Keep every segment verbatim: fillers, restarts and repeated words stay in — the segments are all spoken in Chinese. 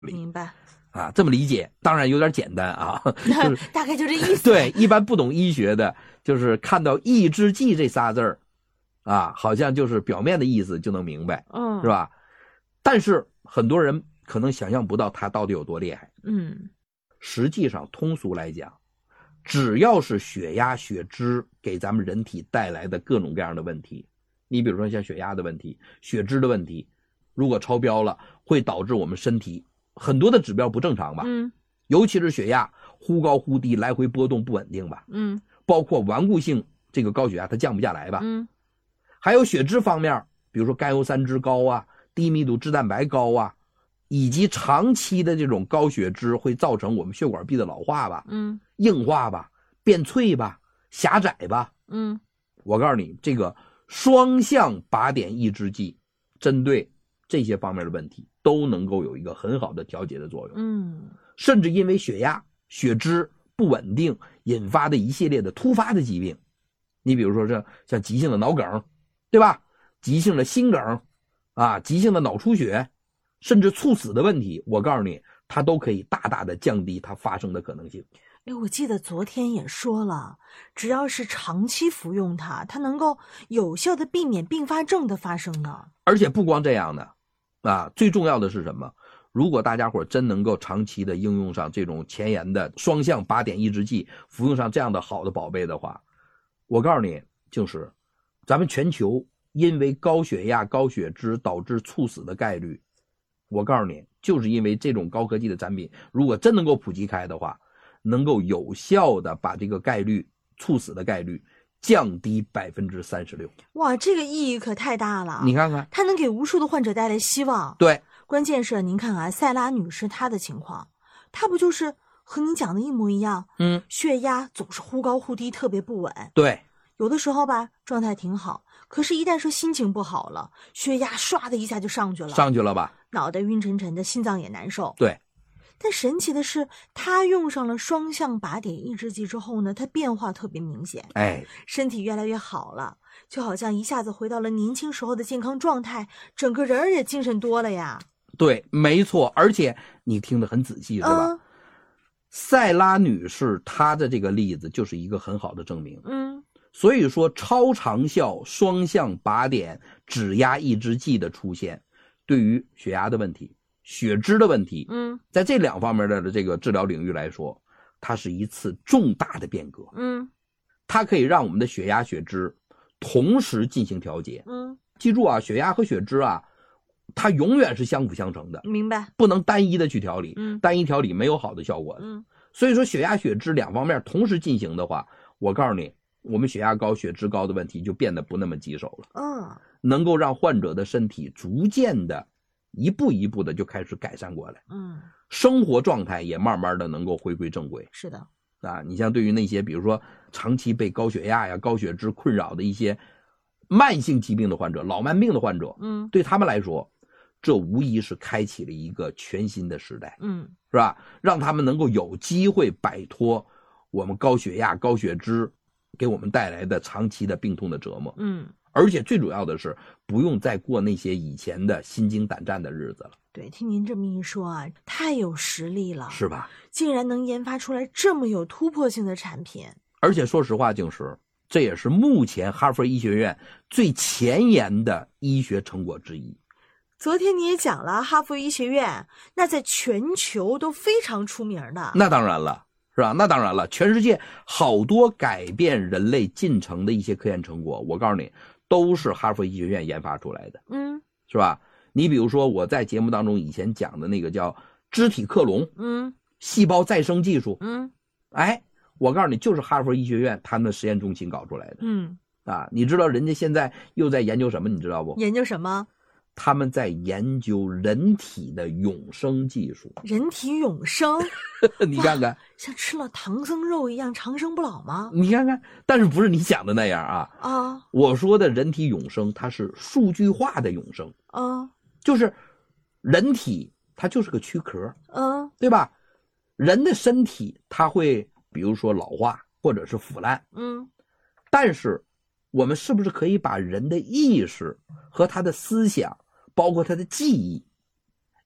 理。 明白啊，这么理解当然有点简单啊，就是、 大概就这意思。 对，一般不懂医学的，就是看到抑制剂这仨字儿，啊，好像就是表面的意思就能明白， 嗯， 是吧？但是很多人可能想象不到它到底有多厉害。 嗯， 实际上通俗来讲，只要是血压、血脂给咱们人体带来的各种各样的问题，你比如说像血压的问题、血脂的问题，如果超标了，会导致我们身体很多的指标不正常吧？ 嗯， 尤其是血压忽高忽低，来回波动不稳定吧？ 嗯， 包括顽固性这个高血压它降不下来吧？ 嗯， 还有血脂方面，比如说甘油三酯高啊，低密度脂蛋白高啊，以及长期的这种高血脂会造成我们血管壁的老化吧？ 嗯， 硬化吧，变脆吧，狭窄吧？ 嗯， 我告诉你，这个双向靶点抑制剂针对这些方面的问题都能够有一个很好的调节的作用。 嗯， 甚至因为血压、血脂不稳定引发的一系列的突发的疾病，你比如说这像急性的脑梗，对吧？急性的心梗啊，急性的脑出血，甚至猝死的问题，我告诉你，它都可以大大的降低它发生的可能性。 哎，我记得昨天也说了，只要是长期服用它，它能够有效的避免并发症的发生呢。 而且不光这样的，啊，最重要的是什么？如果大家伙真能够长期的应用上这种前沿的双向靶点抑制剂，服用上这样的好的宝贝的话，我告诉你，就是咱们全球因为高血压、高血脂导致猝死的概率，我告诉你，就是因为这种高科技的产品，如果真能够普及开的话，能够有效的把这个概率、猝死的概率降低百分之三十六。 哇，这个意义可太大了！ 你看看， 它能给无数的患者带来希望。 对， 关键是您看啊，塞拉女士她的情况，她不就是和您讲的一模一样？ 嗯， 血压总是忽高忽低，特别不稳。 对， 有的时候吧，状态挺好，可是一旦说心情不好了，血压唰的一下就上去了， 上去了吧？ 脑袋晕沉沉的，心脏也难受。 对。 但神奇的是，他用上了双向靶点抑制剂之后呢，他变化特别明显， 哎， 身体越来越好了，就好像一下子回到了年轻时候的健康状态，整个人儿也精神多了呀。 对，没错，而且你听得很仔细是吧？ 嗯、 塞拉女士她的这个例子就是一个很好的证明。 嗯， 所以说超长效双向靶点指压抑制剂的出现，对于血压的问题、血脂的问题， 嗯， 在这两方面的这个治疗领域来说，它是一次重大的变革。 嗯， 它可以让我们的血压、血脂同时进行调节。 嗯， 记住啊，血压和血脂啊，它永远是相辅相成的， 明白。 不能单一的去调理， 嗯， 单一调理没有好的效果的。 嗯， 所以说血压、血脂两方面同时进行的话，我告诉你，我们血压高、血脂高的问题就变得不那么棘手了。 嗯， 能够让患者的身体逐渐的一步一步的就开始改善过来， 嗯， 生活状态也慢慢的能够回归正轨。 是的。 啊，你像对于那些比如说长期被高血压呀、高血脂困扰的一些慢性疾病的患者、老慢病的患者， 嗯， 对他们来说，这无疑是开启了一个全新的时代， 嗯， 是吧？让他们能够有机会摆脱我们高血压、高血脂给我们带来的长期的病痛的折磨， 嗯， 而且最主要的是不用再过那些以前的心惊胆战的日子了。 对，听您这么一说啊，太有实力了， 是吧？ 竟然能研发出来这么有突破性的产品。 而且说实话，静石，这也是目前哈佛医学院最前沿的医学成果之一。 昨天你也讲了，哈佛医学院那在全球都非常出名的。 那当然了，是吧？那当然了，全世界好多改变人类进程的一些科研成果，我告诉你，都是哈佛医学院研发出来的， 嗯， 是吧？你比如说我在节目当中以前讲的那个叫肢体克隆， 嗯， 细胞再生技术， 嗯， 哎，我告诉你，就是哈佛医学院他们的实验中心搞出来的， 嗯，啊， 你知道人家现在又在研究什么？你知道不？ 研究什么？ 他们在研究人体的永生技术。 人体永生？ 你看看， 像吃了唐僧肉一样长生不老吗？ 你看看，但是不是你想的那样啊？ 啊， 我说的人体永生，它是数据化的永生啊， 就是人体它就是个躯壳， 嗯， 对吧？人的身体它会比如说老化或者是腐烂， 嗯， 但是我们是不是可以把人的意识和他的思想，包括他的记忆，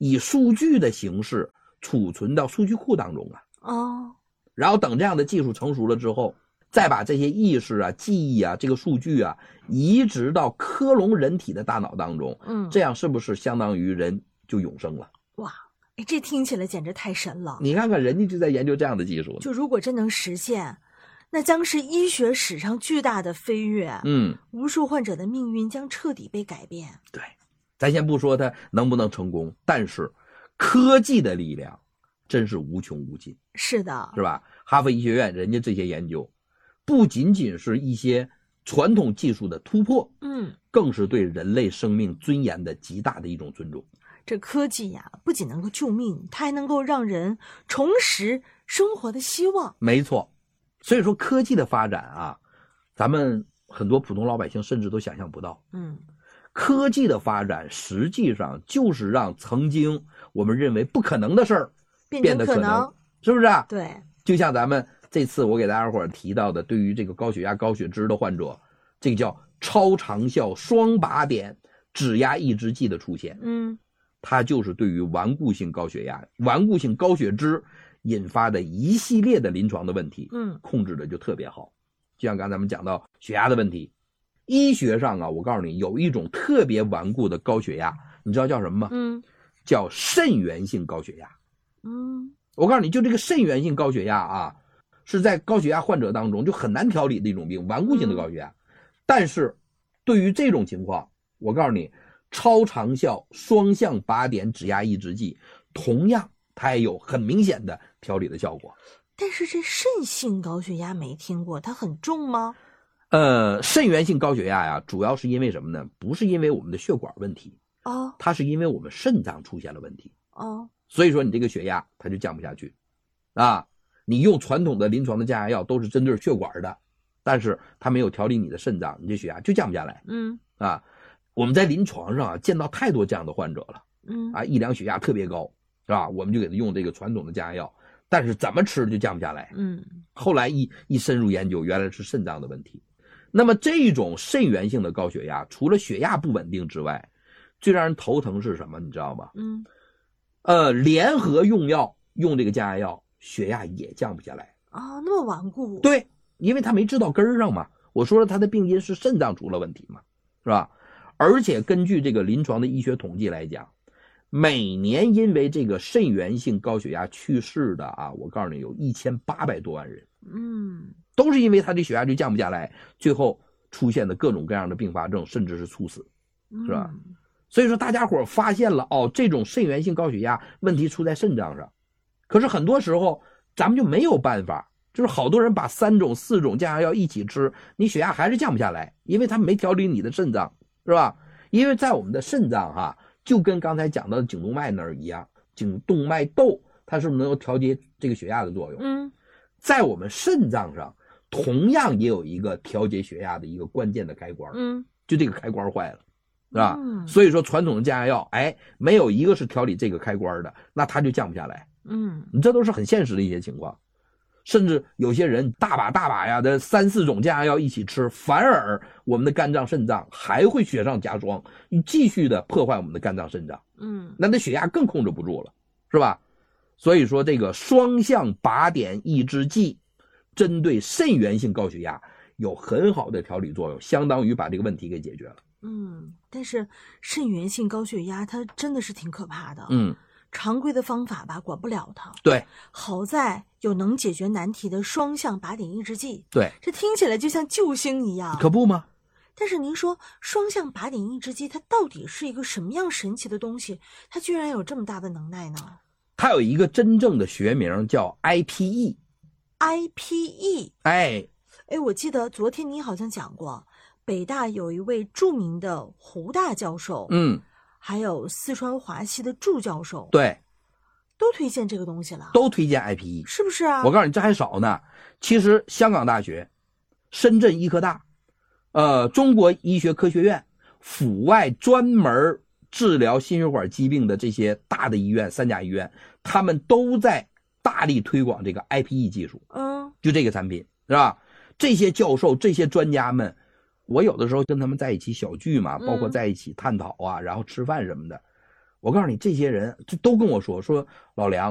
以数据的形式储存到数据库当中啊。 哦， 然后等这样的技术成熟了之后，再把这些意识啊、记忆啊、这个数据啊移植到克隆人体的大脑当中， 嗯， 这样是不是相当于人就永生了？ 哇，哎，这听起来简直太神了！ 你看看人家就在研究这样的技术。 就如果真能实现，那将是医学史上巨大的飞跃。 嗯， 无数患者的命运将彻底被改变。 对，咱先不说它能不能成功，但是科技的力量真是无穷无尽。 是的， 是吧？哈佛医学院人家这些研究，不仅仅是一些传统技术的突破， 嗯， 更是对人类生命尊严的极大的一种尊重。 这科技呀，不仅能够救命，它还能够让人重拾生活的希望。 没错，所以说科技的发展啊，咱们很多普通老百姓甚至都想象不到。 嗯， 科技的发展实际上就是让曾经我们认为不可能的事儿变得可能， 能是不是啊？ 对， 就像咱们这次我给大家伙提到的，对于这个高血压、高血脂的患者，这个叫超长效双靶点指压抑制剂的出现， 嗯， 它就是对于顽固性高血压、顽固性高血脂引发的一系列的临床的问题， 嗯， 控制的就特别好。就像刚才咱们讲到血压的问题，医学上啊，我告诉你，有一种特别顽固的高血压，你知道叫什么吗？ 嗯， 叫肾源性高血压。 嗯， 我告诉你，就这个肾源性高血压啊，是在高血压患者当中就很难调理的一种病，顽固性的高血压。嗯、但是对于这种情况，我告诉你，超长效双向靶点指压抑制剂同样它也有很明显的调理的效果。 但是这肾性高血压没听过，它很重吗？ 呃，肾源性高血压呀，主要是因为什么呢？不是因为我们的血管问题， 哦， 它是因为我们肾脏出现了问题， 哦， 所以说你这个血压它就降不下去，啊，你用传统的临床的降压药都是针对血管的，但是它没有调理你的肾脏，你这血压就降不下来， 嗯， 啊，我们在临床上啊见到太多这样的患者了， 嗯， 啊，一量血压特别高，是吧？我们就给他用这个传统的降压药，但是怎么吃就降不下来， 嗯， 后来一一深入研究，原来是肾脏的问题。那么这种肾源性的高血压，除了血压不稳定之外，最让人头疼是什么？你知道吗？ 嗯， 呃，联合用药用这个降压药，血压也降不下来啊、哦，那么顽固。 对，因为他没治到根儿上嘛。我说了，他的病因是肾脏出了问题嘛，是吧？而且根据这个临床的医学统计来讲，每年因为这个肾源性高血压去世的啊，我告诉你有一千八百多万人。 嗯， 都是因为他这血压就降不下来，最后出现的各种各样的并发症，甚至是猝死，是吧？ 嗯、 所以说大家伙发现了哦，这种肾源性高血压问题出在肾脏上，可是很多时候咱们就没有办法，就是好多人把三种四种降压药一起吃，你血压还是降不下来，因为他没调理你的肾脏，是吧？因为在我们的肾脏哈，就跟刚才讲到的颈动脉那儿一样，颈动脉窦它是不是能够调节这个血压的作用？ 嗯。 在我们肾脏上，同样也有一个调节血压的一个关键的开关， 嗯， 就这个开关坏了，是吧？ 嗯、 所以说传统的降压药，哎，没有一个是调理这个开关的，那它就降不下来。 嗯， 你这都是很现实的一些情况，甚至有些人大把大把呀的三四种降压药一起吃，反而我们的肝脏、肾脏还会雪上加霜，继续的破坏我们的肝脏、肾脏。 嗯， 那那血压更控制不住了，是吧？所以说这个双向靶点抑制剂针对肾源性高血压有很好的调理作用，相当于把这个问题给解决了。 嗯，但是肾源性高血压它真的是挺可怕的。 嗯， 常规的方法吧管不了它。 对， 好在有能解决难题的双向靶点抑制剂。 对， 这听起来就像救星一样。 可不吗？ 但是您说双向靶点抑制剂它到底是一个什么样神奇的东西？它居然有这么大的能耐呢？ 它有一个真正的学名叫 I P E。I P E， 哎哎，我记得昨天你好像讲过，北大有一位著名的胡大教授， 嗯， 还有四川华西的祝教授， 对， 都推荐这个东西了， 都推荐 I P E， 是不是啊？ 我告诉你，这还少呢。其实香港大学、深圳医科大、呃中国医学科学院、阜外专门治疗心血管疾病的这些大的医院，三甲医院，他们都在大力推广这个 I P E 技术， 嗯， 就这个产品，是吧？这些教授、这些专家们，我有的时候跟他们在一起小聚嘛，包括在一起探讨啊，然后吃饭什么的， 我告诉你，这些人就都跟我说说老梁。